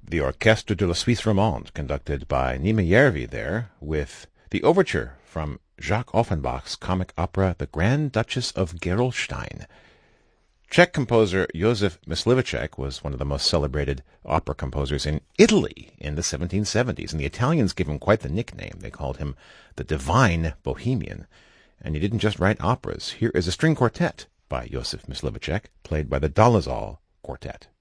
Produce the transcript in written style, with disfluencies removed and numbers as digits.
the Orchestre de la Suisse Romande, conducted by Nima Järvi there, with the overture from Jacques Offenbach's comic opera The Grand Duchess of Gerolstein. Czech composer Josef Mysliveček was one of the most celebrated opera composers in Italy in the 1770s, and the Italians gave him quite the nickname. They called him the Divine Bohemian. And he didn't just write operas. Here is a string quartet by Josef Mysliveček, played by the Dolezal Quartet.